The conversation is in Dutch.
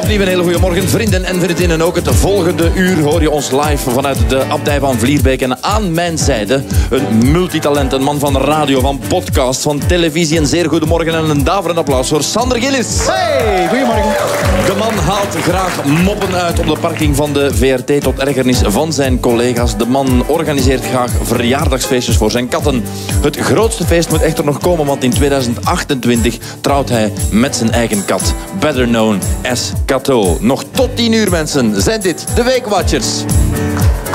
Opnieuw een hele goede morgen, vrienden en vriendinnen. Ook het volgende uur hoor je ons live vanuit de abdij van Vlierbeek. En aan mijn zijde een multitalent, een man van radio, van podcast, van televisie. Een zeer goedemorgen en een daverend applaus voor Sander Gillis. Hey, goedemorgen. De man haalt graag moppen uit op de parking van de VRT tot ergernis van zijn collega's. De man organiseert graag verjaardagsfeestjes voor zijn katten. Het grootste feest moet echter nog komen, want in 2028 trouwt hij met zijn eigen kat. Better known as Kato. Nog tot 10 uur, mensen, zijn dit de Weekwatchers.